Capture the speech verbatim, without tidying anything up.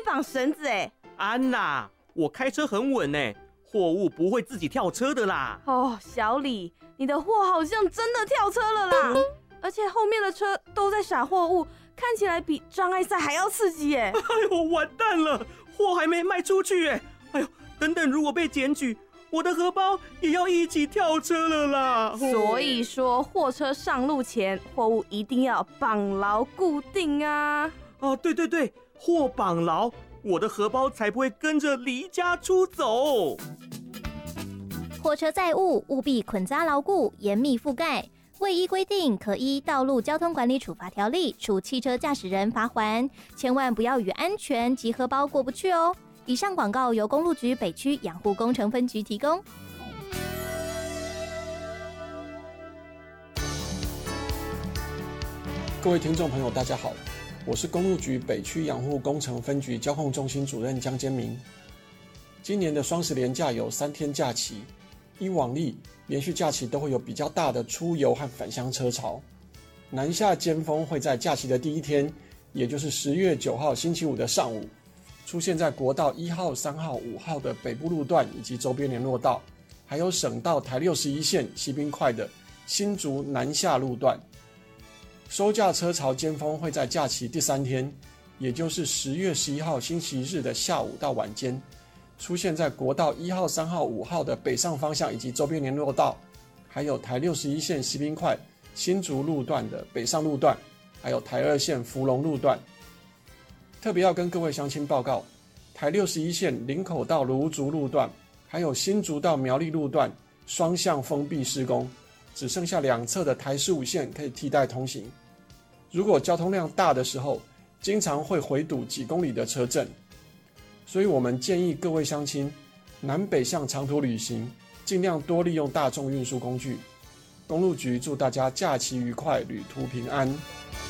绑绳子哎。 安娜，我开车很稳哎，货物不会自己跳车的啦。 哦，小李，你的货好像真的跳车了啦！而且后面的车都在撒货物，看起来比障碍赛还要刺激耶！ 哎呦，完蛋了，货还没卖出去哎！哎呦，等等，如果被检举，我的荷包也要一起跳车了啦！ 所以说，货车上路前，货物一定要绑牢固定啊！ 哦，对对对，货绑牢，我的荷包才不会跟着离家出走。 货车载物务必捆扎牢固，严密覆盖。未依规定，可依《道路交通管理处罚条例》处汽车驾驶人罚锾，千万不要与安全及荷包过不去哦。以上广告由公路局北区养护工程分局提供。 各位听众朋友，大家好，我是公路局北区养护工程分局交控中心主任江坚明。今年的双十连假有三天假期，依往例，连续假期都会有比较大的出游和返乡车潮。南下尖峰会在假期的第一天，也就是十月九号星期五的上午，出现在国道一号、三号、五号的北部路段以及周边联络道，还有省道台六十一线西滨快的新竹南下路段。收假车潮尖峰会在假期第三天，也就是十月十一号星期日的下午到晚间，出现在国道一号、三号、五号的北上方向以及周边联络道，还有台六十一线西滨快新竹路段的北上路段，还有台二线福隆路段。特别要跟各位乡亲报告，台六十一线林口到芦竹路段，还有新竹到苗栗路段双向封闭施工，只剩下两侧的台十五线可以替代通行。如果交通量大的时候，经常会回堵几公里的车阵，所以我们建议各位乡亲南北向长途旅行，尽量多利用大众运输工具。公路局祝大家假期愉快，旅途平安。